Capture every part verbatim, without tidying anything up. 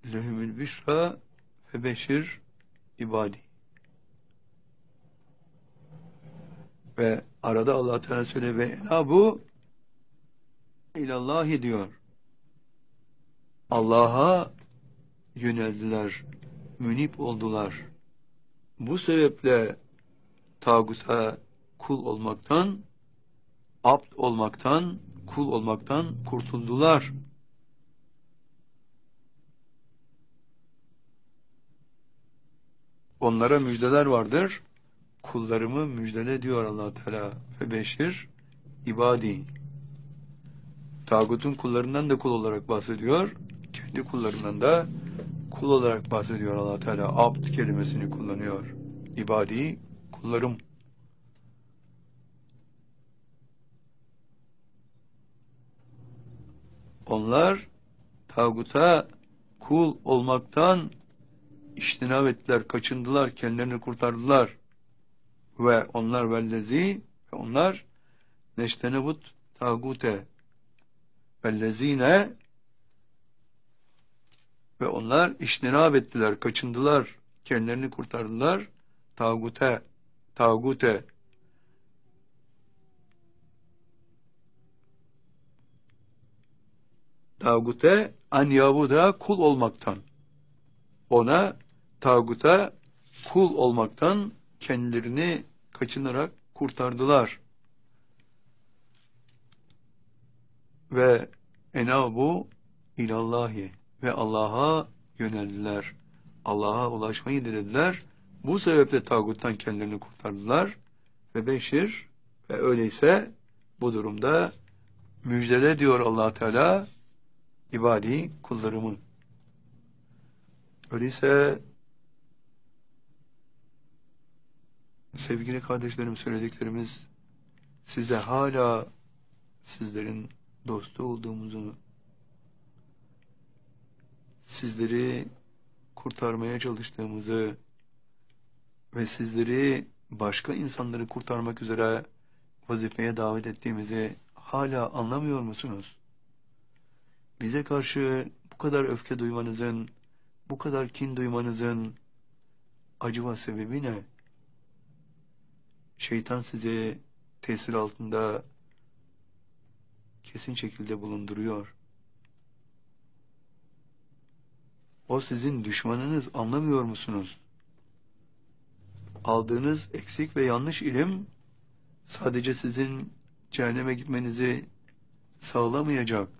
lehumül büşra ve beşir ibadi. Ve arada Allah Teala söyle ve enabu ilallahi diyor. Allah'a yöneldiler, münip oldular. Bu sebeple tağuta kul olmaktan, abd olmaktan, kul olmaktan kurtuldular. Onlara müjdeler vardır. Kullarımı müjdele diyor Allah Teala. Ve beşir ibadi. Tağutun kullarından da kul olarak bahsediyor. Kendi kullarından da kul olarak bahsediyor Allah Teala. Abd kelimesini kullanıyor. İbadi, kullarım. Onlar tağuta kul olmaktan iştinab ettiler, kaçındılar, kendilerini kurtardılar. Ve onlar vellezi ve onlar neştenebut tağute vellezine ve onlar iştinab ettiler, kaçındılar, kendilerini kurtardılar. Tağute, tağute tağute an yabuda kul olmaktan, ona tağuta kul olmaktan kendilerini kaçınarak kurtardılar. Ve enabu ilallahi ve Allah'a yöneldiler. Allah'a ulaşmayı dilediler. Bu sebeple tağuttan kendilerini kurtardılar. Ve beşir ve öyleyse bu durumda müjdele diyor Allah Teala ibadi kullarımı. Öyleyse sevgili kardeşlerim, söylediklerimiz size hala sizlerin dostu olduğumuzu, sizleri kurtarmaya çalıştığımızı ve sizleri başka insanları kurtarmak üzere vazifeye davet ettiğimizi hala anlamıyor musunuz? Bize karşı bu kadar öfke duymanızın, bu kadar kin duymanızın acaba sebebi ne? Şeytan sizi tesir altında kesin şekilde bulunduruyor. O sizin düşmanınız, anlamıyor musunuz? Aldığınız eksik ve yanlış ilim sadece sizin cehenneme gitmenizi sağlamayacak.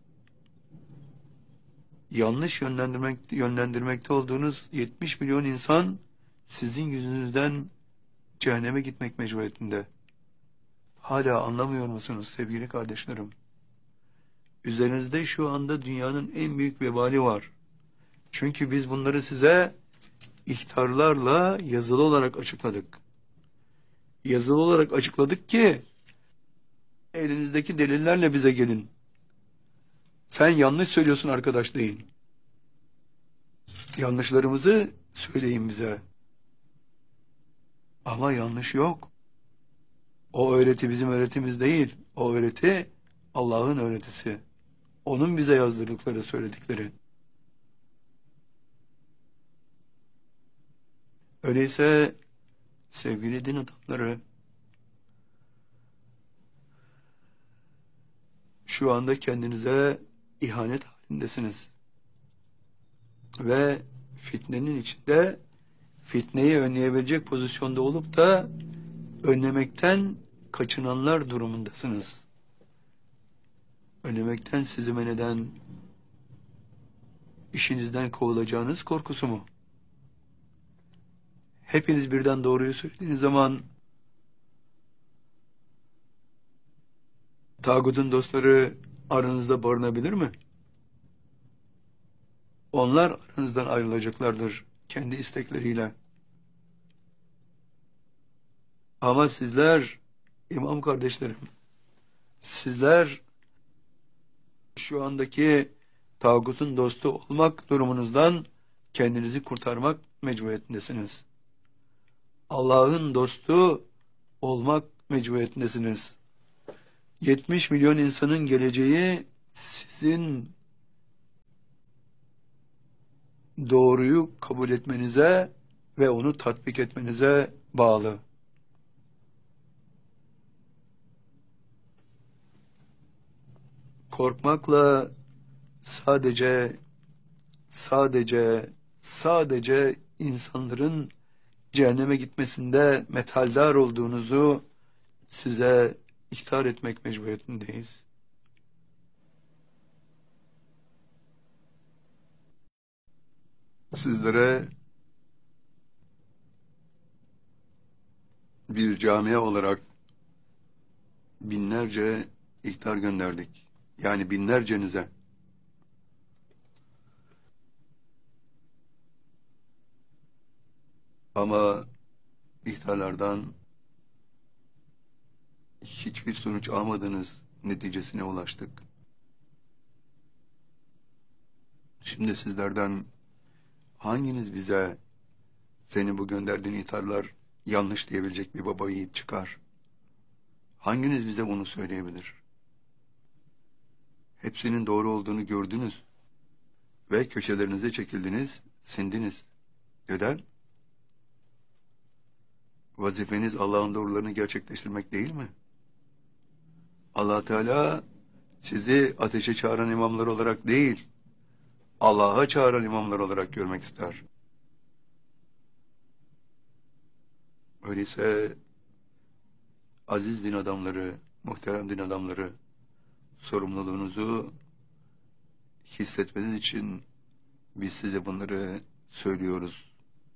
Yanlış yönlendirmek, yönlendirmekte olduğunuz yetmiş milyon insan sizin yüzünüzden cehenneme gitmek mecburiyetinde. Hala anlamıyor musunuz sevgili kardeşlerim? Üzerinizde şu anda dünyanın en büyük vebali var. Çünkü biz bunları size ihtarlarla yazılı olarak açıkladık. Yazılı olarak açıkladık ki elinizdeki delillerle bize gelin. Sen yanlış söylüyorsun arkadaş deyin. Yanlışlarımızı söyleyin bize. Ama yanlış yok. O öğreti bizim öğretimiz değil. O öğreti Allah'ın öğretisi. Onun bize yazdırdıkları, söyledikleri. Öyleyse sevgili din adamları, şu anda kendinize ihanet halindesiniz. Ve fitnenin içinde fitneyi önleyebilecek pozisyonda olup da önlemekten kaçınanlar durumundasınız. Önlemekten sizi men eden işinizden kovulacağınız korkusu mu? Hepiniz birden doğruyu söylediğiniz zaman tağutun dostları aranızda barınabilir mi? Onlar aranızdan ayrılacaklardır kendi istekleriyle. Ama sizler, imam kardeşlerim, sizler şu andaki tağutun dostu olmak durumunuzdan kendinizi kurtarmak mecburiyetindesiniz. Allah'ın dostu olmak mecburiyetindesiniz. yetmiş milyon insanın geleceği sizin doğruyu kabul etmenize ve onu tatbik etmenize bağlı. Korkmakla sadece sadece sadece insanların cehenneme gitmesinde methaldar olduğunuzu size ihtar etmek mecburiyetindeyiz. Sizlere bir camia olarak binlerce ihtar gönderdik. Yani binlercenize. Ama ihtarlardan hiçbir sonuç almadığınız neticesine ulaştık. Şimdi sizlerden hanginiz bize senin bu gönderdiğin ihtarlar yanlış diyebilecek bir baba yiğit çıkar? Hanginiz bize bunu söyleyebilir? Hepsinin doğru olduğunu gördünüz ve köşelerinize çekildiniz, sindiniz. Neden? Vazifeniz Allah'ın doğrularını gerçekleştirmek değil mi? Allah Teala sizi ateşe çağıran imamlar olarak değil, Allah'a çağıran imamlar olarak görmek ister. Öyleyse aziz din adamları, muhterem din adamları, sorumluluğunuzu hissetmeniz için biz size bunları söylüyoruz.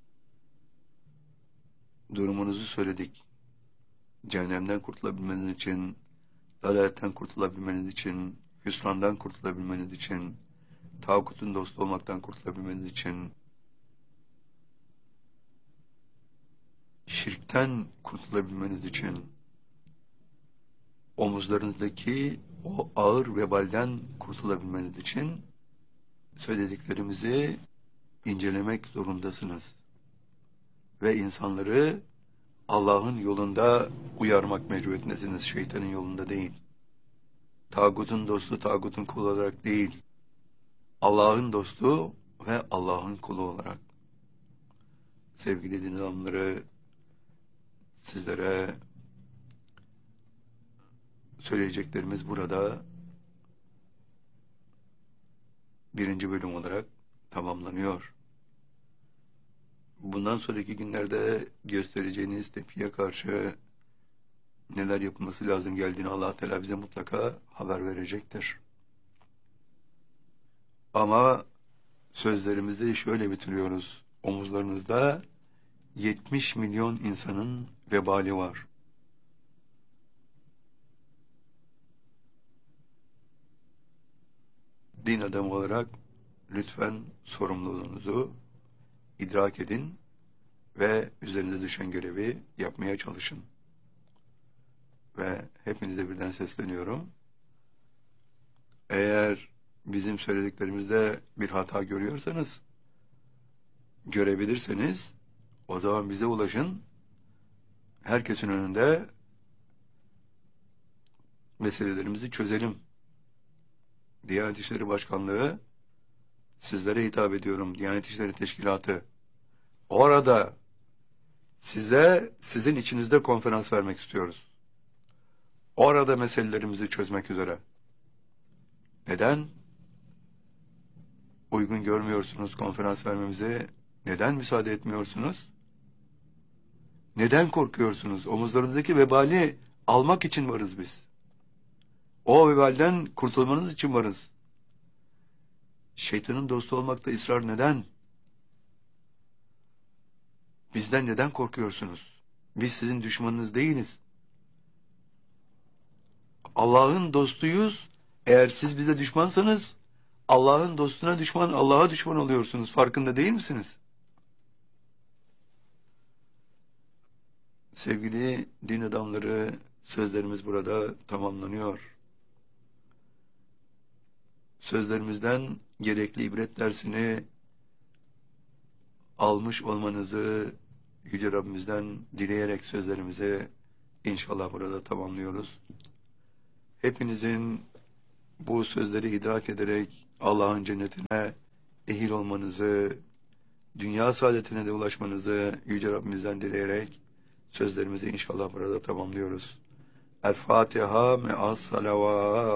Durumunuzu söyledik. Cehennemden kurtulabilmeniz için, dalaletten kurtulabilmeniz için, hüsrandan kurtulabilmeniz için, tağutun dostu olmaktan kurtulabilmeniz için, şirkten kurtulabilmeniz için, omuzlarınızdaki o ağır vebalden kurtulabilmeniz için söylediklerimizi incelemek zorundasınız. Ve insanları Allah'ın yolunda uyarmak mecburiyetindesiniz, şeytanın yolunda değil. Tağutun dostu, tağutun kulu olarak değil. Allah'ın dostu ve Allah'ın kulu olarak. Sevgili din adamları, sizlere söyleyeceklerimiz burada birinci bölüm olarak tamamlanıyor. Bundan sonraki günlerde göstereceğiniz tepkiye karşı neler yapılması lazım geldiğini Allah Teala bize mutlaka haber verecektir. Ama sözlerimizi şöyle bitiriyoruz. Omuzlarınızda yetmiş milyon insanın vebali var. Din adamı olarak lütfen sorumluluğunuzu idrak edin ve üzerinize düşen görevi yapmaya çalışın. Ve hepinize birden sesleniyorum. Eğer bizim söylediklerimizde bir hata görüyorsanız, görebilirseniz, o zaman bize ulaşın. Herkesin önünde meselelerimizi çözelim. Diyanet İşleri Başkanlığı, sizlere hitap ediyorum, Diyanet İşleri Teşkilatı. Orada size, sizin içinizde konferans vermek istiyoruz. Orada meselelerimizi çözmek üzere. Neden? Uygun görmüyorsunuz konferans vermemize. Neden müsaade etmiyorsunuz? Neden korkuyorsunuz? Omuzlarınızdaki vebali almak için varız biz. O vebalden kurtulmanız için varız. Şeytanın dostu olmakta ısrar neden? Bizden neden korkuyorsunuz? Biz sizin düşmanınız değiliz. Allah'ın dostuyuz. Eğer siz bize düşmansanız, Allah'ın dostuna düşman, Allah'a düşman oluyorsunuz. Farkında değil misiniz? Sevgili din adamları, sözlerimiz burada tamamlanıyor. Sözlerimizden gerekli ibret dersini almış olmanızı Yüce Rabbimizden dileyerek sözlerimizi inşallah burada tamamlıyoruz. Hepinizin bu sözleri idrak ederek Allah'ın cennetine ehil olmanızı dünya saadetine de ulaşmanızı Yüce Rabbimizden dileyerek sözlerimizi inşallah burada tamamlıyoruz. El Fatiha me'as salavat.